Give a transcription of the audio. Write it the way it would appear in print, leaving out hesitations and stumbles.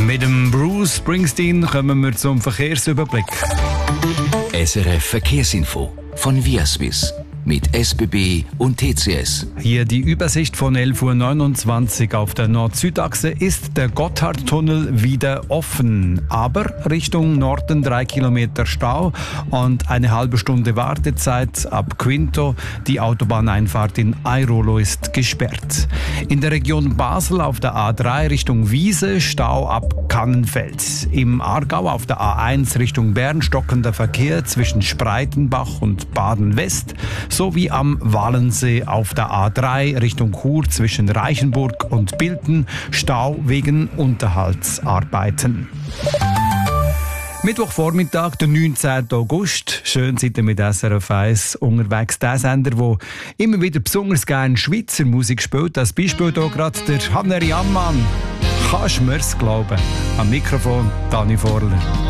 Mit dem Bruce Springsteen kommen wir zum Verkehrsüberblick. SRF Verkehrsinfo von Viaswiss mit SBB und TCS. Hier die Übersicht von 11.29 Uhr. Auf der Nord-Süd-Achse ist der Gotthardtunnel wieder offen. Aber Richtung Norden 3 Kilometer Stau und eine halbe Stunde Wartezeit ab Quinto. Die Autobahneinfahrt in Airolo ist gesperrt. In der Region Basel auf der A3 Richtung Wiese Stau ab Kannenfeld. Im Aargau auf der A1 Richtung Bern stockender Verkehr zwischen Spreitenbach und Baden-West. Sowie am Wallensee auf der A3 Richtung Chur zwischen Reichenburg und Bilten Stau wegen Unterhaltsarbeiten. Mittwochvormittag, der 19. August. Schön seid ihr mit SRF 1 unterwegs. Der Sender, der immer wieder besonders gerne Schweizer Musik spielt. Als Beispiel hier gerade der Hanner Jammann. Kannst du mir's glauben? Am Mikrofon Dani Vorler.